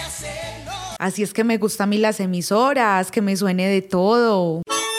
Así es que me gusta a mí las emisoras, que me suene de todo.